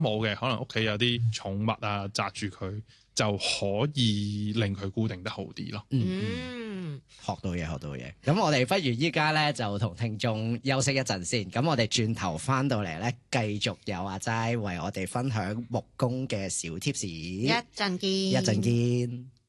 冇嘅，可能屋企有啲寵物啊紮住佢，就可以令佢固定得好啲咯。 學到嘢，學到嘢。咁我哋不如依家咧就同聽眾休息一陣先。咁我哋轉頭翻到嚟咧，繼續有阿齋為我哋分享木工嘅小貼士。 一陣見， 一陣見。